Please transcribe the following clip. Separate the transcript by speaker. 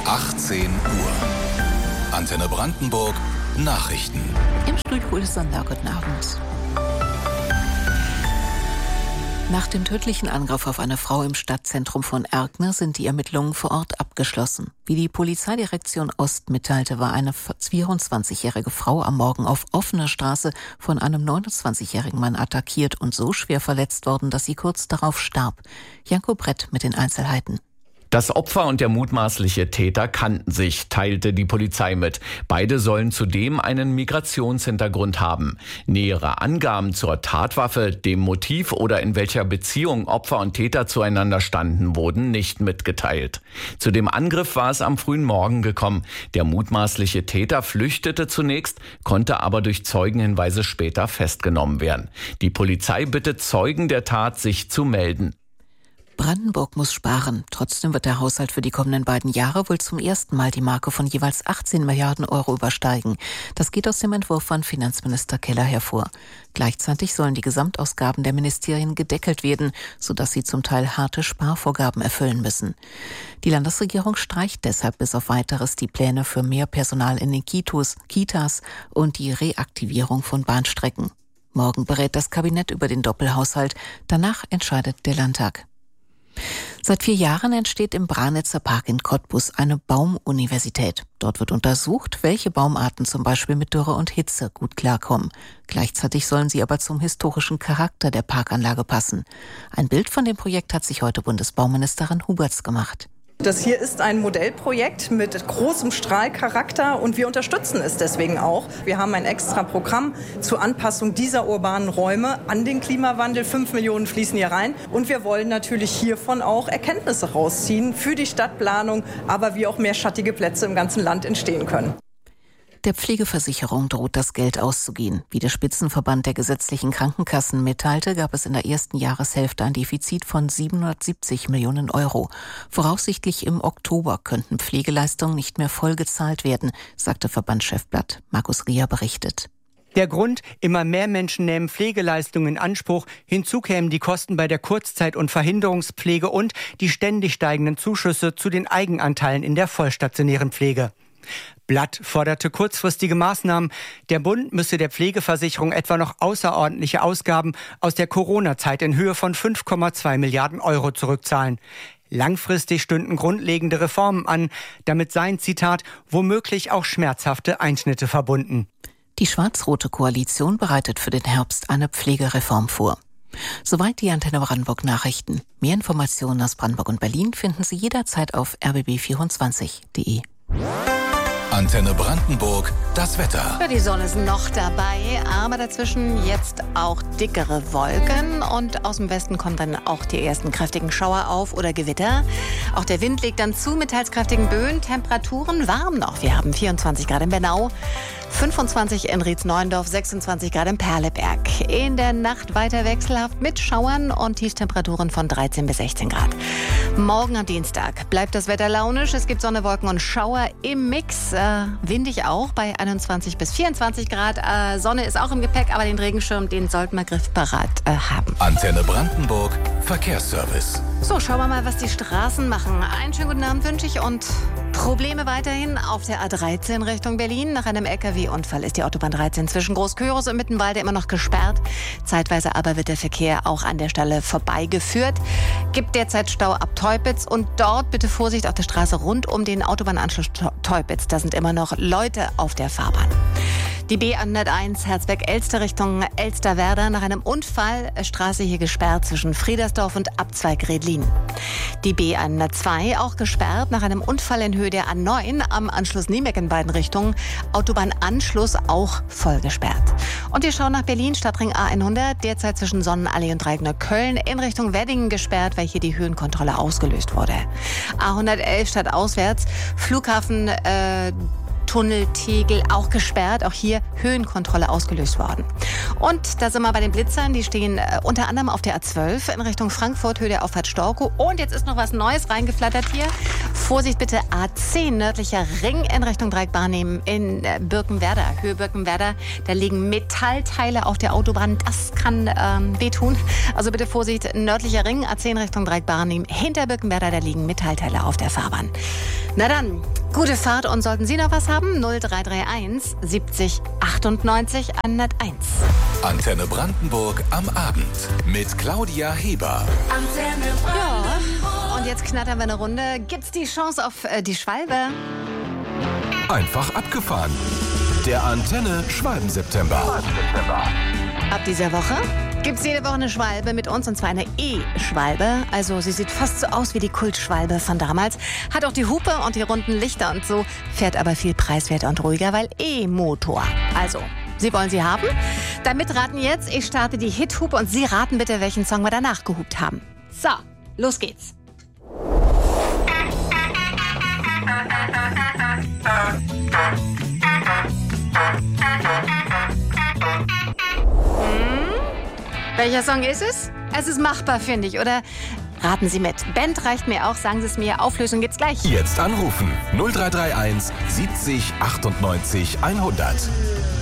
Speaker 1: 18 Uhr. Antenne Brandenburg, Nachrichten.
Speaker 2: Im Studio ist Sandra, guten Abend. Nach dem tödlichen Angriff auf eine Frau im Stadtzentrum von Erkner sind die Ermittlungen vor Ort abgeschlossen. Wie die Polizeidirektion Ost mitteilte, war eine 24-jährige Frau am Morgen auf offener Straße von einem 29-jährigen Mann attackiert und so schwer verletzt worden, dass sie kurz darauf starb. Janko Brett mit den Einzelheiten.
Speaker 3: Das Opfer und der mutmaßliche Täter kannten sich, teilte die Polizei mit. Beide sollen zudem einen Migrationshintergrund haben. Nähere Angaben zur Tatwaffe, dem Motiv oder in welcher Beziehung Opfer und Täter zueinander standen, wurden nicht mitgeteilt. Zu dem Angriff war es am frühen Morgen gekommen. Der mutmaßliche Täter flüchtete zunächst, konnte aber durch Zeugenhinweise später festgenommen werden. Die Polizei bittet Zeugen der Tat, sich zu melden.
Speaker 2: Brandenburg muss sparen. Trotzdem wird der Haushalt für die kommenden beiden Jahre wohl zum ersten Mal die Marke von jeweils 18 Milliarden Euro übersteigen. Das geht aus dem Entwurf von Finanzminister Keller hervor. Gleichzeitig sollen die Gesamtausgaben der Ministerien gedeckelt werden, sodass sie zum Teil harte Sparvorgaben erfüllen müssen. Die Landesregierung streicht deshalb bis auf Weiteres die Pläne für mehr Personal in den Kitas und die Reaktivierung von Bahnstrecken. Morgen berät das Kabinett über den Doppelhaushalt. Danach entscheidet der Landtag. Seit 4 Jahren entsteht im Branitzer Park in Cottbus eine Baumuniversität. Dort wird untersucht, welche Baumarten zum Beispiel mit Dürre und Hitze gut klarkommen. Gleichzeitig sollen sie aber zum historischen Charakter der Parkanlage passen. Ein Bild von dem Projekt hat sich heute Bundesbauministerin Huberts gemacht.
Speaker 4: Das hier ist ein Modellprojekt mit großem Strahlcharakter und wir unterstützen es deswegen auch. Wir haben ein extra Programm zur Anpassung dieser urbanen Räume an den Klimawandel. 5 Millionen fließen hier rein und wir wollen natürlich hiervon auch Erkenntnisse rausziehen für die Stadtplanung, aber wie auch mehr schattige Plätze im ganzen Land entstehen können.
Speaker 2: Der Pflegeversicherung droht das Geld auszugehen. Wie der Spitzenverband der gesetzlichen Krankenkassen mitteilte, gab es in der ersten Jahreshälfte ein Defizit von 770 Millionen Euro. Voraussichtlich im Oktober könnten Pflegeleistungen nicht mehr voll gezahlt werden, sagte Verbandschef Blatt. Markus Rier berichtet.
Speaker 5: Der Grund: immer mehr Menschen nehmen Pflegeleistungen in Anspruch. Hinzu kämen die Kosten bei der Kurzzeit- und Verhinderungspflege und die ständig steigenden Zuschüsse zu den Eigenanteilen in der vollstationären Pflege. Blatt forderte kurzfristige Maßnahmen. Der Bund müsse der Pflegeversicherung etwa noch außerordentliche Ausgaben aus der Corona-Zeit in Höhe von 5,2 Milliarden Euro zurückzahlen. Langfristig stünden grundlegende Reformen an. Damit seien, Zitat, womöglich auch schmerzhafte Einschnitte verbunden.
Speaker 2: Die schwarz-rote Koalition bereitet für den Herbst eine Pflegereform vor. Soweit die Antenne Brandenburg Nachrichten. Mehr Informationen aus Brandenburg und Berlin finden Sie jederzeit auf rbb24.de.
Speaker 1: Antenne Brandenburg, das Wetter.
Speaker 6: Ja, die Sonne ist noch dabei, aber dazwischen jetzt auch dickere Wolken und aus dem Westen kommen dann auch die ersten kräftigen Schauer auf oder Gewitter. Auch der Wind legt dann zu mit teils kräftigen Böen, Temperaturen warm noch. Wir haben 24 Grad in Bernau, 25 in Rietz-Neuendorf, 26 Grad in Perleberg. In der Nacht weiter wechselhaft mit Schauern und Tiefstemperaturen von 13 bis 16 Grad. Morgen am Dienstag bleibt das Wetter launisch. Es gibt Sonne, Wolken und Schauer im Mix. Windig auch bei 21 bis 24 Grad. Sonne ist auch im Gepäck, aber den Regenschirm, den sollten wir griffbereit haben.
Speaker 1: Antenne Brandenburg, Verkehrsservice.
Speaker 6: So, schauen wir mal, was die Straßen machen. Einen schönen guten Abend wünsche ich und Probleme weiterhin auf der A13 Richtung Berlin. Nach einem LKW-Unfall ist die Autobahn 13 zwischen Großkörus und Mittenwalde immer noch gesperrt. Zeitweise aber wird der Verkehr auch an der Stelle vorbeigeführt. Gibt derzeit Stau ab Teupitz und dort bitte Vorsicht auf der Straße rund um den Autobahnanschluss Teupitz. Da sind immer noch Leute auf der Fahrbahn. Die B101 Herzberg-Elster Richtung Elsterwerda. Nach einem Unfall Straße hier gesperrt zwischen Friedersdorf und Abzweig Redlin. Die B102 auch gesperrt nach einem Unfall in Höhe der A9 am Anschluss Niemeck in beiden Richtungen. Autobahnanschluss auch voll gesperrt. Und wir schauen nach Berlin, Stadtring A100, derzeit zwischen Sonnenallee und Reigner-Köln in Richtung Weddingen gesperrt, weil hier die Höhenkontrolle ausgelöst wurde. A111 stadtauswärts, Flughafen Tunnel Tegel auch gesperrt, auch hier Höhenkontrolle ausgelöst worden. Und da sind wir bei den Blitzern, die stehen unter anderem auf der A12 in Richtung Frankfurt, Höhe der Auffahrt Storkow. Und jetzt ist noch was Neues reingeflattert hier. Vorsicht bitte, A10 nördlicher Ring in Richtung Dreieck Barnim in Birkenwerder, Höhe Birkenwerder. Da liegen Metallteile auf der Autobahn. Das kann wehtun. Also bitte Vorsicht, nördlicher Ring, A10 Richtung Dreieck Barnim. Hinter Birkenwerder, da liegen Metallteile auf der Fahrbahn. Na dann, gute Fahrt und sollten Sie noch was haben? 0331 70 98 101.
Speaker 1: Antenne Brandenburg am Abend mit Claudia Heber.
Speaker 6: Ja, und jetzt knattern wir eine Runde. Gibt's die Chance auf die Schwalbe?
Speaker 1: Einfach abgefahren. Der Antenne Schwalben-September.
Speaker 6: Ab dieser Woche gibt's jede Woche eine Schwalbe mit uns, und zwar eine E-Schwalbe. Also sie sieht fast so aus wie die Kultschwalbe von damals. Hat auch die Hupe und die runden Lichter und so, fährt aber viel preiswerter und ruhiger, weil E-Motor. Also, Sie wollen sie haben? Dann mitraten jetzt. Ich starte die Hithupe und Sie raten bitte, welchen Song wir danach gehupt haben. So, los geht's. Welcher Song ist es? Es ist machbar, finde ich, oder? Raten Sie mit. Band reicht mir auch, sagen Sie es mir. Auflösung geht's gleich.
Speaker 1: Jetzt anrufen 0331 70 98 100.